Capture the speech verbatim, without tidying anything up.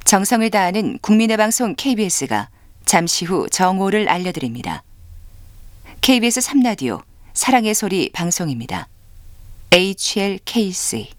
정성을 다하는 국민의 방송 케이비에스가 잠시 후 정오를 알려드립니다. 케이비에스 삼 라디오 사랑의 소리 방송입니다. 에이치엘케이씨